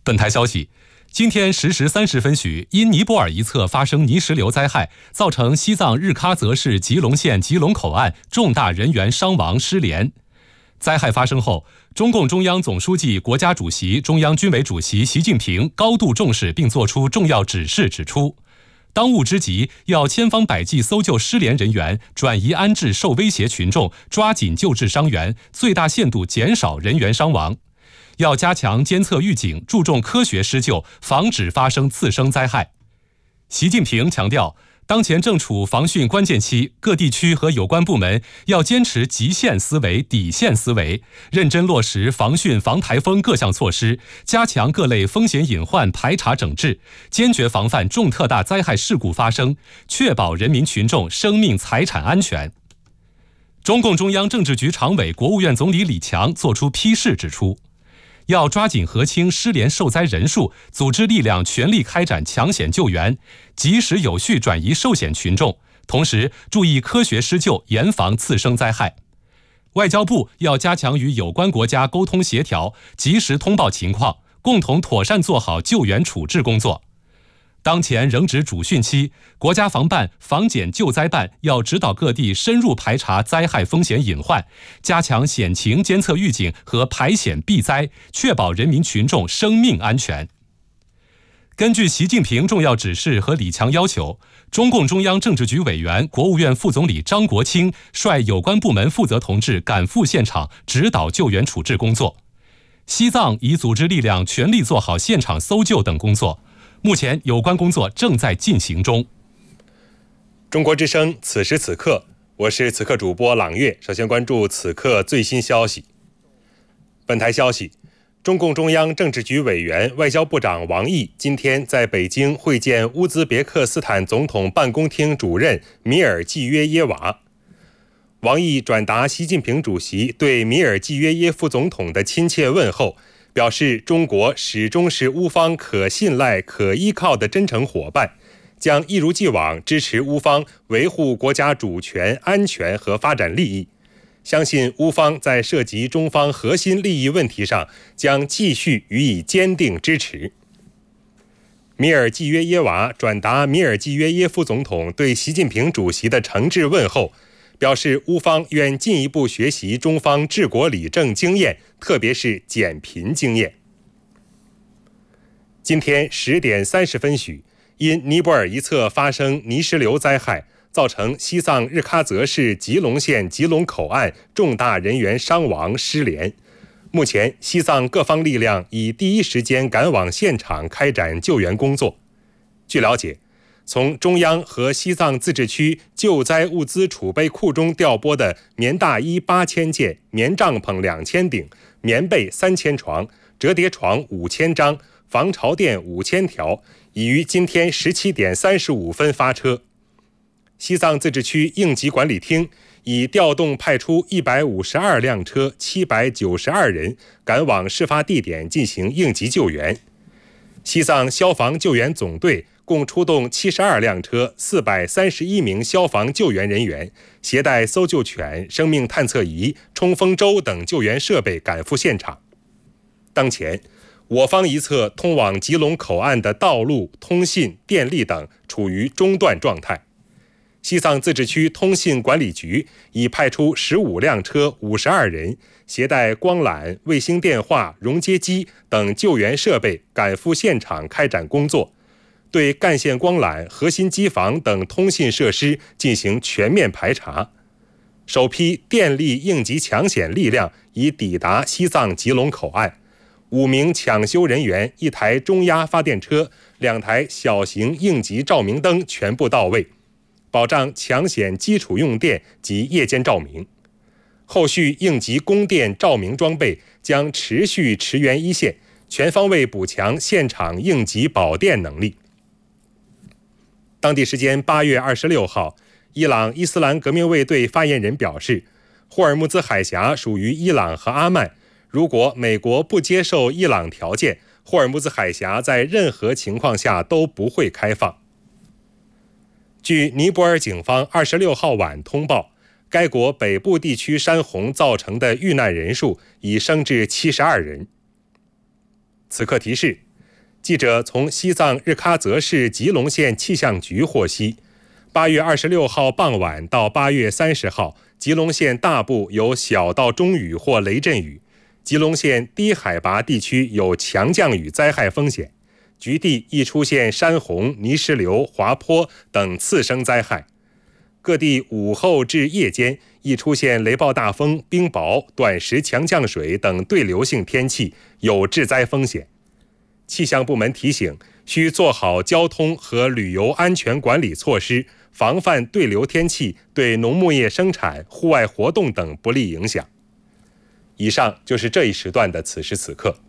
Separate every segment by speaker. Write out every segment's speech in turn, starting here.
Speaker 1: 本台消息，今天10时30分许，因尼泊尔一侧发生泥石流灾害，造成西藏日喀则市吉隆县吉隆口岸重大人员伤亡失联。灾害发生后，中共中央总书记、国家主席、中央军委主席习近平高度重视并作出重要指示，指出，当务之急要千方百计搜救失联人员，转移安置受威胁群众，抓紧救治伤员，最大限度减少人员伤亡。要加强监测预警，注重科学施救，防止发生次生灾害。习近平强调，当前正处防汛关键期，各地区和有关部门要坚持极限思维、底线思维，认真落实防汛防台风各项措施，加强各类风险隐患排查整治，坚决防范重特大灾害事故发生，确保人民群众生命财产安全。中共中央政治局常委、国务院总理李强作出批示指出，要抓紧核清失联受灾人数，组织力量全力开展抢险救援，及时有序转移受险群众，同时注意科学施救，严防次生灾害。外交部要加强与有关国家沟通协调，及时通报情况，共同妥善做好救援处置工作。当前仍值主汛期，国家防办、防检救灾办要指导各地深入排查灾害风险隐患，加强险情监测预警和排险避灾，确保人民群众生命安全。根据习近平重要指示和李强要求，中共中央政治局委员、国务院副总理张国清率有关部门负责同志赶赴现场，指导救援处置工作。西藏已组织力量全力做好现场搜救等工作。目前有关工作正在进行中。
Speaker 2: 中国之声此时此刻，我是此刻主播朗月。首先关注此刻最新消息。本台消息，中共中央政治局委员、外交部长王毅今天在北京会见乌兹别克斯坦总统办公厅主任米尔济约耶娃。王毅转达习近平主席对米尔济约耶夫总统的亲切问候，表示中国始终是乌方可信赖、可依靠的真诚伙伴，将一如既往支持乌方维护国家主权、安全和发展利益。相信乌方在涉及中方核心利益问题上将继续予以坚定支持。米尔济约耶娃转达米尔济约耶夫总统对习近平主席的诚挚问候，表示乌方愿进一步学习中方治国理政经验，特别是减贫经验。今天10点30分许，因尼泊尔一侧发生泥石流灾害，造成西藏日喀则市吉隆县吉隆口岸重大人员伤亡失联。目前，西藏各方力量已第一时间赶往现场开展救援工作。据了解，从中央和西藏自治区救灾物资储备库中调拨的棉大衣8000件、棉帐篷2000顶、棉被3000床、折叠床5000张、防潮垫5000条，已于今天17点35分发车。西藏自治区应急管理厅已调动派出152辆车、792人赶往事发地点进行应急救援。西藏消防救援总队共出动72辆车、431名消防救援人员，携带搜救犬、生命探测仪、冲锋舟等救援设备赶赴现场。当前，我方一侧通往吉隆口岸的道路、通信、电力等处于中断状态。西藏自治区通信管理局已派出15辆车、52人，携带光缆、卫星电话、熔接机等救援设备赶赴现场开展工作，对干线光缆、核心机房等通信设施进行全面排查。首批电力应急抢险力量已抵达西藏吉隆口岸，5名抢修人员、1台中压发电车、2台小型应急照明灯全部到位，保障抢险基础用电及夜间照明。后续应急供电照明装备将持续驰援一线，全方位补强现场应急保电能力。当地时间8月26号，伊朗伊斯兰革命卫队发言人表示，霍尔木兹海峡属于伊朗和阿曼，如果美国不接受伊朗条件，霍尔木兹海峡在任何情况下都不会开放。据尼泊尔警方26号晚通报，该国北部地区山洪造成的遇难人数已升至72人。此刻提示， 记者从西藏日喀则市吉隆县气象局获悉，8月26号傍晚到8月30号，吉隆县大部有小到中雨或雷阵雨，吉隆县低海拔地区有强降雨灾害风险，局地易出现山洪、泥石流、滑坡等次生灾害。各地午后至夜间易出现雷暴大风、冰雹、短时强降水等对流性天气，有致灾风险。气象部门提醒，需做好交通和旅游安全管理措施，防范对流天气对农牧业生产、户外活动等不利影响。以上就是这一时段的此时此刻。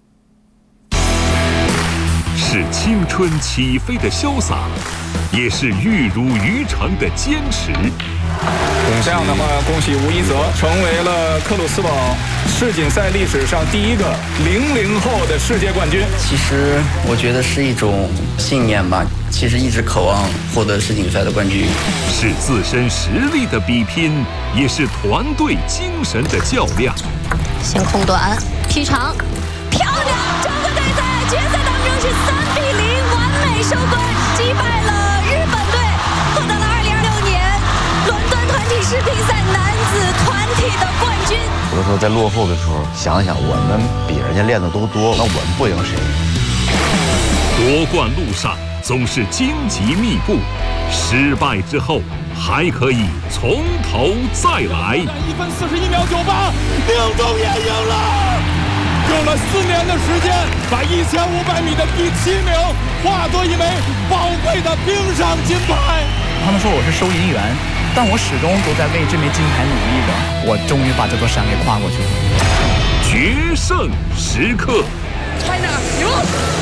Speaker 3: 是青春起飞的潇洒，也是玉如于成的坚持。
Speaker 4: 这样的话，恭喜吴一泽成为了克鲁斯堡世锦赛历史上第一个00后的世界冠军。
Speaker 5: 其实我觉得是一种信念吧，其实一直渴望获得世锦赛的冠军。
Speaker 3: 是自身实力的比拼，也是团队精神的较量。
Speaker 6: 先空短劈长，漂亮！中国队在决赛当中是3比0完美收官，击败了日本队，获得了2026年伦敦团体世乒赛男子团体的冠军。
Speaker 7: 有的时候在落后的时候，想想我们比人家练的都多，那我们不赢谁？
Speaker 3: 夺冠路上总是荆棘密布，失败之后还可以从头再来。
Speaker 4: 1分41秒98，宁中也赢了，用了4年的时间，把1500米的第7名化作一枚宝贵的冰上金牌。
Speaker 8: 他们说我是收银员，但我始终都在为这枚金牌努力着。我终于把这座山给跨过去了。
Speaker 3: 决胜时刻。
Speaker 9: China, you